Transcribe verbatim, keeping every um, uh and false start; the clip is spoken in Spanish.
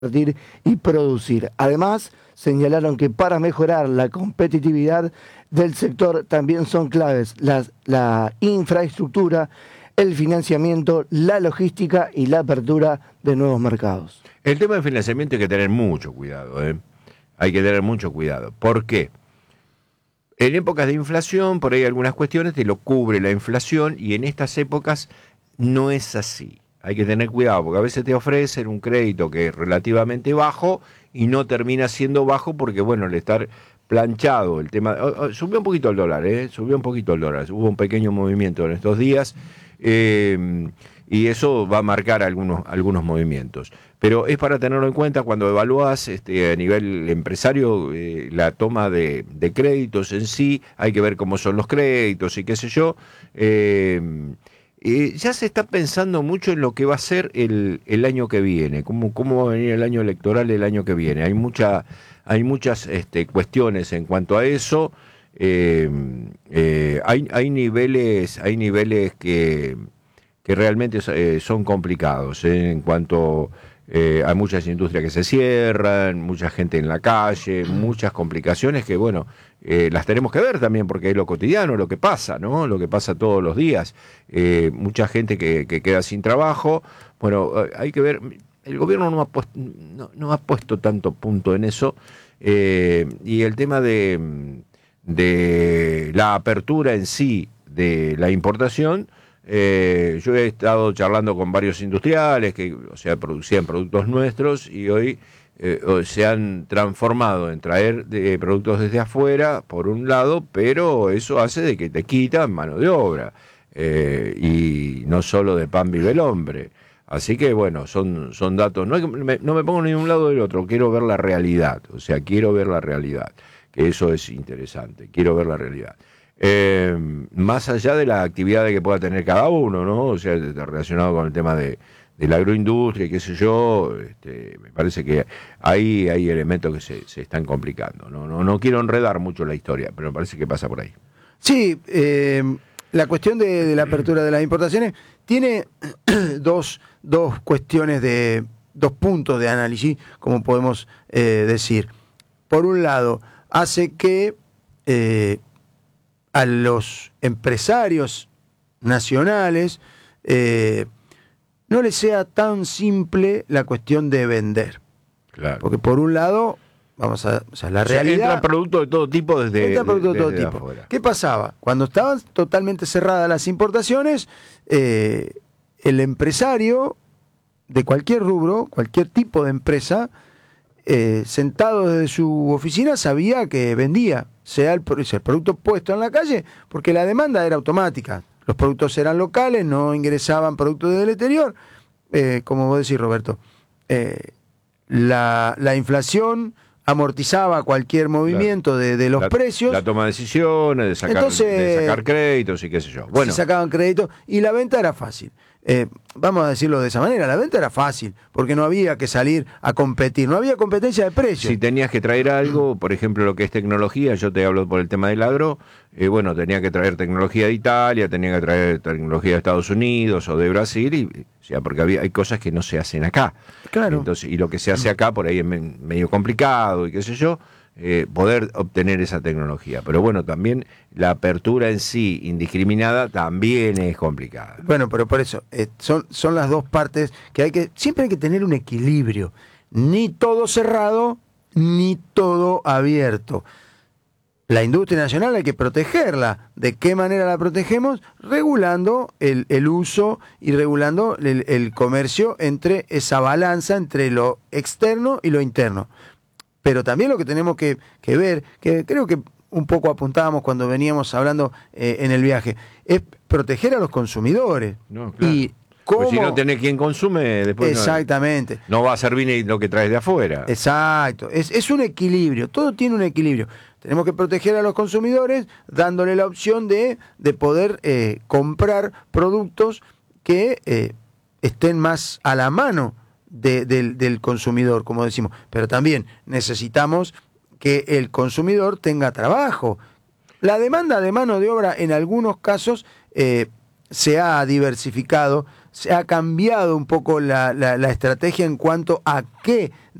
invertir y producir. Además, señalaron que para mejorar la competitividad del sector también son claves la, la infraestructura, el financiamiento, la logística y la apertura de nuevos mercados. El tema del financiamiento hay que tener mucho cuidado, ¿eh? Hay que tener mucho cuidado. ¿Por qué? En épocas de inflación, por ahí algunas cuestiones te lo cubre la inflación y en estas épocas no es así. Hay que tener cuidado porque a veces te ofrecen un crédito que es relativamente bajo y no termina siendo bajo porque, bueno, al estar planchado el tema... Oh, oh, subió un poquito el dólar, ¿eh? Subió un poquito el dólar. Hubo un pequeño movimiento en estos días eh, y eso va a marcar algunos, algunos movimientos. Pero es para tenerlo en cuenta cuando evalúas este, a nivel empresario eh, la toma de, de créditos en sí. Hay que ver cómo son los créditos y qué sé yo. Eh, Eh, ya se está pensando mucho en lo que va a ser el, el año que viene, cómo, cómo va a venir el año electoral el año que viene. Hay mucha, hay muchas este, cuestiones en cuanto a eso. Eh, eh, hay, hay niveles, hay niveles que, que realmente eh, son complicados eh, en cuanto eh, hay muchas industrias que se cierran, mucha gente en la calle, muchas complicaciones que bueno. Eh, las tenemos que ver también porque es lo cotidiano, lo que pasa, ¿no? Lo que pasa todos los días. Eh, mucha gente que, que queda sin trabajo. Bueno, hay que ver, el gobierno no ha puesto, no, no ha puesto tanto punto en eso. Eh, y el tema de, de la apertura en sí de la importación, eh, yo he estado charlando con varios industriales que, o sea, producían productos nuestros y hoy... Eh, se han transformado en traer de, productos desde afuera, por un lado, pero eso hace de que te quitan mano de obra, eh, y no solo de pan vive el hombre. Así que, bueno, son, son datos, no, me, no me pongo ni de un lado ni del otro, quiero ver la realidad, o sea, quiero ver la realidad, que eso es interesante, quiero ver la realidad. Eh, más allá de la actividad que pueda tener cada uno, ¿no? O sea, relacionado con el tema de de la agroindustria, qué sé yo, este, me parece que ahí hay elementos que se, se están complicando. ¿no? No, no quiero enredar mucho la historia, pero me parece que pasa por ahí. Sí, eh, la cuestión de, de la apertura de las importaciones tiene dos, dos cuestiones de, dos puntos de análisis, como podemos eh, decir. Por un lado, hace que eh, a los empresarios nacionales eh, no les sea tan simple la cuestión de vender. Claro. Porque por un lado, vamos a, o sea, la o sea, realidad... Entra productos de todo tipo desde, entra productos de todo desde tipo. Afuera. ¿Qué pasaba? Cuando estaban totalmente cerradas las importaciones, eh, el empresario de cualquier rubro, cualquier tipo de empresa, eh, sentado desde su oficina, sabía que vendía, sea el, el producto puesto en la calle, porque la demanda era automática. Los productos eran locales, no ingresaban productos del exterior. Eh, como vos decís, Roberto, eh, la, la inflación amortizaba cualquier movimiento de, de los la, precios. La toma de decisiones, de sacar, Entonces, de sacar créditos y qué sé yo. Bueno. Se sacaban créditos y la venta era fácil. Eh, vamos a decirlo de esa manera, la venta era fácil, porque no había que salir a competir, no había competencia de precios. Si tenías que traer algo, por ejemplo, lo que es tecnología, yo te hablo por el tema del agro, eh, bueno, tenía que traer tecnología de Italia, tenía que traer tecnología de Estados Unidos o de Brasil, y, o sea, porque había, hay cosas que no se hacen acá. Claro. Entonces, y lo que se hace acá por ahí es medio complicado y qué sé yo. Eh, poder obtener esa tecnología. Pero bueno, también la apertura en sí indiscriminada también es complicada. Bueno, pero por eso, eh, son, son las dos partes que hay que, siempre hay que tener un equilibrio. Ni todo cerrado, ni todo abierto. La industria nacional hay que protegerla. ¿De qué manera la protegemos? Regulando el, el uso y regulando el, el comercio entre esa balanza entre lo externo y lo interno. Pero también lo que tenemos que, que ver, que creo que un poco apuntábamos cuando veníamos hablando eh, en el viaje, es proteger a los consumidores. No, claro. Y cómo... Pues si no tenés quien consume, después Exactamente. No, no va a servir lo que traes de afuera. Exacto. Es, es un equilibrio, todo tiene un equilibrio. Tenemos que proteger a los consumidores dándole la opción de, de poder eh, comprar productos que eh, estén más a la mano De, del, del consumidor, como decimos, pero también necesitamos que el consumidor tenga trabajo. La demanda de mano de obra en algunos casos eh, se ha diversificado se ha cambiado un poco la, la, la estrategia en cuanto a qué